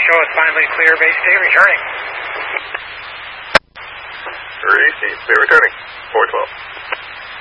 show is finally clear. Base state returning. Returning. 412.